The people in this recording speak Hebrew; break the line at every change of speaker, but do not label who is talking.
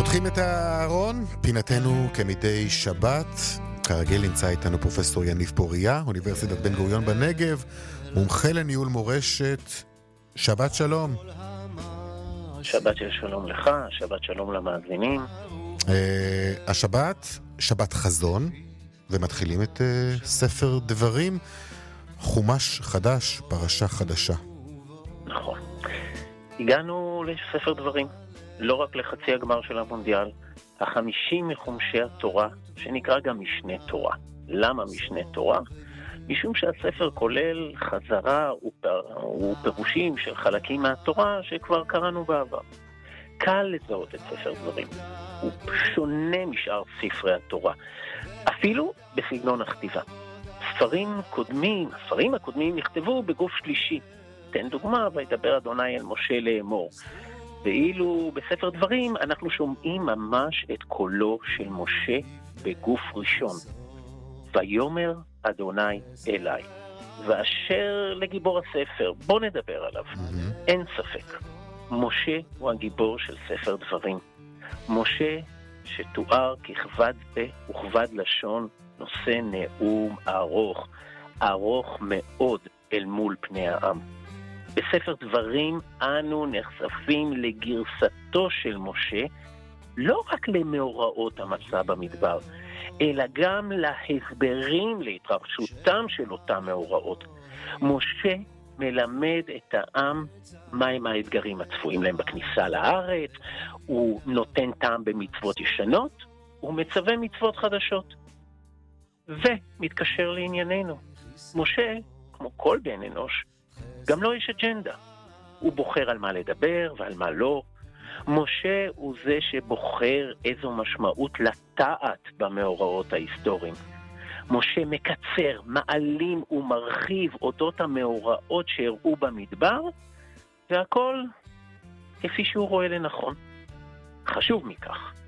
פותחים את הארון, פינתנו כמדי שבת. כרגיל נמצא איתנו פרופסור יניב פוריה, אוניברסיטת בן גוריון בנגב, מומחה לניהול מורשת. שבת שלום.
שבת של שלום לך, שבת שלום למאזינים.
השבת, שבת חזון, ומתחילים את ספר דברים, חומש חדש, פרשה חדשה.
נכון. הגענו לספר דברים, לא רק לחצי הגמר של המונדיאל, 50 מחומשי התורה, שנקרא גם משנה תורה. למה משנה תורה? משום שהספר כולל חזרה ופירושים של חלקים מהתורה שכבר קראנו בעבר. קל לזהות את ספר דברים. הוא שונה משאר ספרי התורה, אפילו בסגנון הכתיבה. הספרים הקודמים נכתבו בגוף שלישי. תן דוגמה, וידבר אדוני אל משה לאמור. ואילו בספר דברים אנחנו שומעים ממש את קולו של משה בגוף ראשון. ויאמר אדוני אליי. ואשר לגיבור הספר, בוא נדבר עליו. אין ספק. משה הוא הגיבור של ספר דברים. משה שתואר ככבד פה וכבד לשון, נושא נאום ארוך מאוד אל מול פני העם. בספר דברים אנו נחשפים לגרסתו של משה, לא רק למאורעות המסע במדבר, אלא גם להסברים להתרחשותם של אותם מאורעות. משה מלמד את העם מהם האתגרים הצפויים להם בכניסה לארץ, הוא נותן טעם במצוות ישנות, הוא מצווה מצוות חדשות. ומתקשר לענייננו. משה, כמו כל בן אנוש, גם לא יש אג'נדה. הוא בוחר על מה לדבר ועל מה לא. משה הוא זה שבוחר איזו משמעות לטעת במאורעות ההיסטוריים. משה מקצר, מעלים ומרחיב אודות המאורעות שהראו במדבר, והכל כפי שהוא רואה לנכון. חשוב מכך,